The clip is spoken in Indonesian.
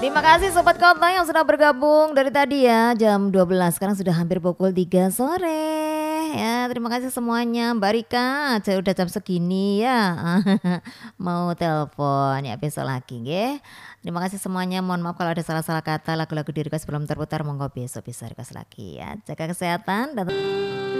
Terima kasih Sobat Kota yang sudah bergabung dari tadi ya jam 12. Sekarang sudah hampir pukul 3 sore. Ya, terima kasih semuanya. Mbak Rika, udah jam segini ya. Mau telepon ya besok lagi nggih. Terima kasih semuanya. Mohon maaf kalau ada salah-salah kata. Lagu-lagu di request belum terputar. Monggo besok bisa request lagi ya. Jaga kesehatan dan